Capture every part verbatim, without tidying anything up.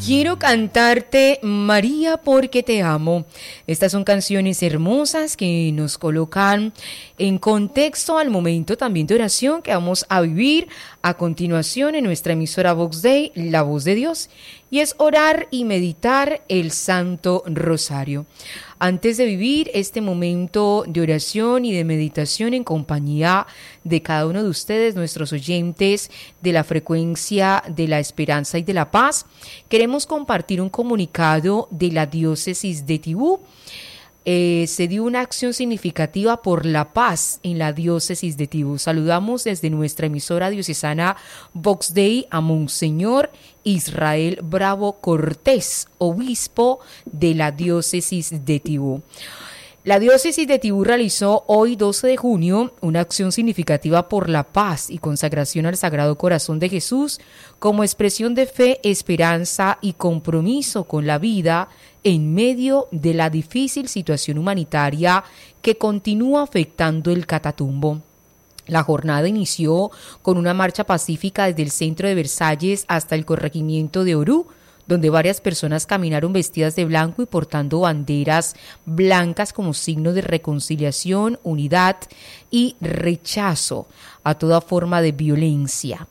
Quiero cantarte María porque te amo. Estas son canciones hermosas que nos colocan en contexto al momento también de oración que vamos a vivir a continuación en nuestra emisora Vox Dei, La Voz de Dios, y es orar y meditar el Santo Rosario. Antes de vivir este momento de oración y de meditación en compañía de cada uno de ustedes, nuestros oyentes de la frecuencia de la esperanza y de la paz, queremos compartir un comunicado de la diócesis de Tibú. Eh, se dio una acción significativa por la paz en la diócesis de Tibú. Saludamos desde nuestra emisora diocesana Vox Dei a Monseñor Israel Bravo Cortés, obispo de la diócesis de Tibú. La diócesis de Tibú realizó hoy doce de junio una acción significativa por la paz y consagración al Sagrado Corazón de Jesús como expresión de fe, esperanza y compromiso con la vida en medio de la difícil situación humanitaria que continúa afectando el Catatumbo. La jornada inició con una marcha pacífica desde el centro de Versalles hasta el corregimiento de Orú, donde varias personas caminaron vestidas de blanco y portando banderas blancas como signo de reconciliación, unidad y rechazo a toda forma de violencia.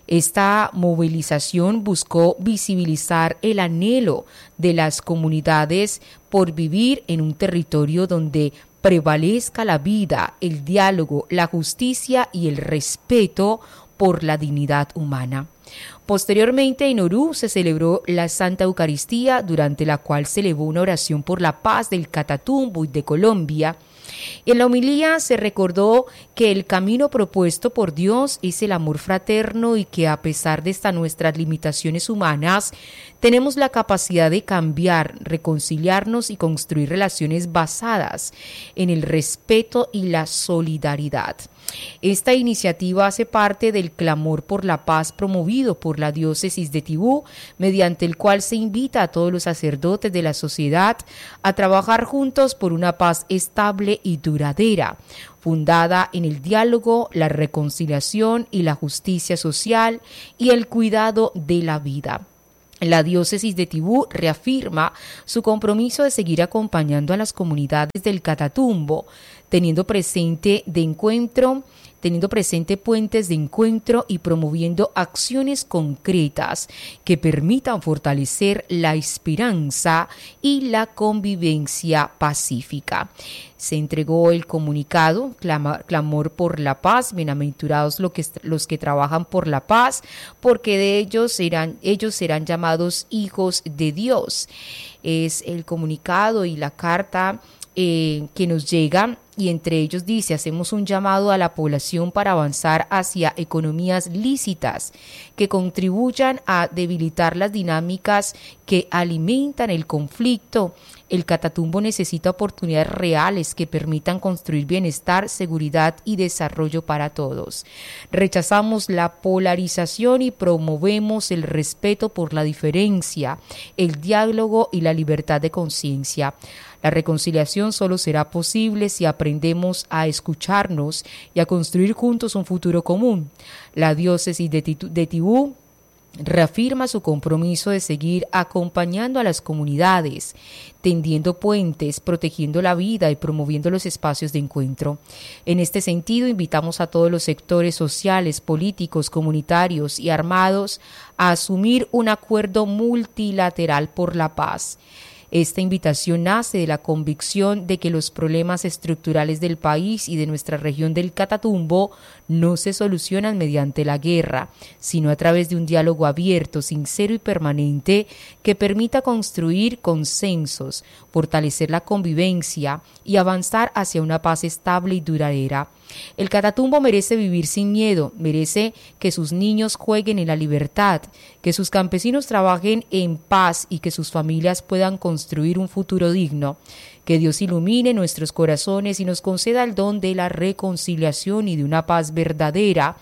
Esta movilización buscó visibilizar el anhelo de las comunidades por vivir en un territorio donde prevalezca la vida, el diálogo, la justicia y el respeto por la dignidad humana. Posteriormente en Orú se celebró la Santa Eucaristía, durante la cual se elevó una oración por la paz del Catatumbo y de Colombia. En la homilía se recordó que el camino propuesto por Dios es el amor fraterno y que a pesar de estas nuestras limitaciones humanas, tenemos la capacidad de cambiar, reconciliarnos y construir relaciones basadas en el respeto y la solidaridad. Esta iniciativa hace parte del clamor por la paz promovido por la diócesis de Tibú, mediante el cual se invita a todos los sacerdotes de la sociedad a trabajar juntos por una paz estable y duradera, fundada en el diálogo, la reconciliación y la justicia social y el cuidado de la vida. La diócesis de Tibú reafirma su compromiso de seguir acompañando a las comunidades del Catatumbo, teniendo presente de encuentro, teniendo presente puentes de encuentro y promoviendo acciones concretas que permitan fortalecer la esperanza y la convivencia pacífica. Se entregó el comunicado, clama, clamor por la paz, bienaventurados los que, los que trabajan por la paz, porque de ellos serán, ellos serán llamados hijos de Dios. Es el comunicado y la carta eh, que nos llega, y entre ellos dice: hacemos un llamado a la población para avanzar hacia economías lícitas que contribuyan a debilitar las dinámicas que alimentan el conflicto. El Catatumbo necesita oportunidades reales que permitan construir bienestar, seguridad y desarrollo para todos. Rechazamos la polarización y promovemos el respeto por la diferencia, el diálogo y la libertad de conciencia. La reconciliación solo será posible si aprendemos a escucharnos y a construir juntos un futuro común. La diócesis de, Titu- de Tibú reafirma su compromiso de seguir acompañando a las comunidades, tendiendo puentes, protegiendo la vida y promoviendo los espacios de encuentro. En este sentido, invitamos a todos los sectores sociales, políticos, comunitarios y armados a asumir un acuerdo multilateral por la paz. Esta invitación nace de la convicción de que los problemas estructurales del país y de nuestra región del Catatumbo no se solucionan mediante la guerra, sino a través de un diálogo abierto, sincero y permanente que permita construir consensos, fortalecer la convivencia y avanzar hacia una paz estable y duradera. El Catatumbo merece vivir sin miedo, merece que sus niños jueguen en la libertad, que sus campesinos trabajen en paz y que sus familias puedan construir un futuro digno. Que Dios ilumine nuestros corazones y nos conceda el don de la reconciliación y de una paz verdadera,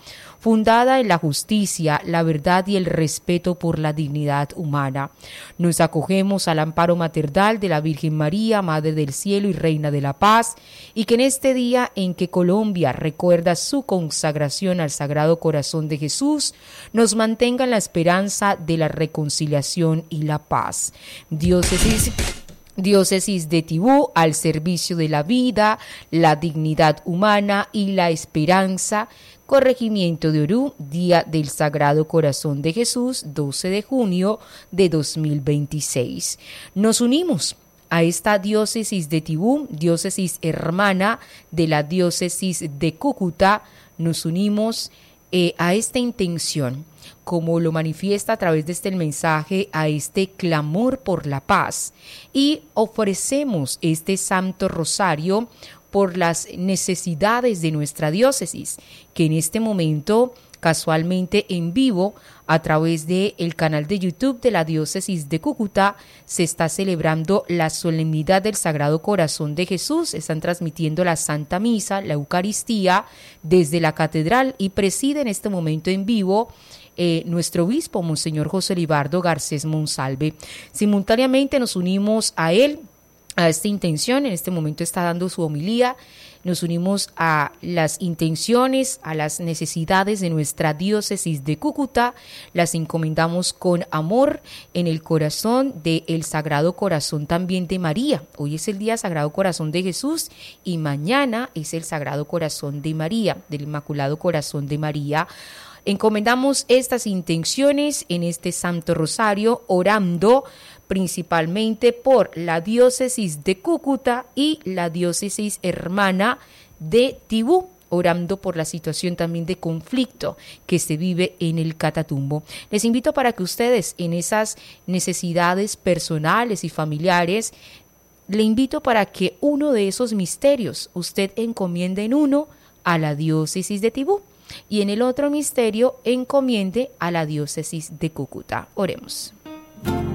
fundada en la justicia, la verdad y el respeto por la dignidad humana. Nos acogemos al amparo maternal de la Virgen María, Madre del Cielo y Reina de la Paz, y que en este día en que Colombia recuerda su consagración al Sagrado Corazón de Jesús, nos mantenga en la esperanza de la reconciliación y la paz. Diócesis Diócesis de Tibú, al servicio de la vida, la dignidad humana y la esperanza. Corregimiento de Orú, Día del Sagrado Corazón de Jesús, doce de junio de dos mil veintiséis. Nos unimos a esta diócesis de Tibú, diócesis hermana de la diócesis de Cúcuta. Nos unimos eh, a esta intención, como lo manifiesta a través de este mensaje, a este clamor por la paz, y ofrecemos este Santo Rosario por las necesidades de nuestra diócesis, que en este momento, casualmente en vivo, a través del canal de YouTube de la diócesis de Cúcuta, se está celebrando la solemnidad del Sagrado Corazón de Jesús. Están transmitiendo la Santa Misa, la Eucaristía, desde la catedral, y preside en este momento en vivo Eh, nuestro obispo, Monseñor José Libardo Garcés Monsalve. Simultáneamente nos unimos a él, a esta intención. En este momento está dando su homilía. Nos unimos a las intenciones, a las necesidades de nuestra diócesis de Cúcuta. Las encomendamos con amor en el corazón del Sagrado Corazón también de María. Hoy es el día Sagrado Corazón de Jesús y mañana es el Sagrado Corazón de María, del Inmaculado Corazón de María. Encomendamos estas intenciones en este Santo Rosario, orando principalmente por la diócesis de Cúcuta y la diócesis hermana de Tibú, orando por la situación también de conflicto que se vive en el Catatumbo. Les invito para que ustedes, en esas necesidades personales y familiares, le invito para que uno de esos misterios usted encomiende en uno a la diócesis de Tibú, y en el otro misterio encomiende a la diócesis de Cúcuta. Oremos.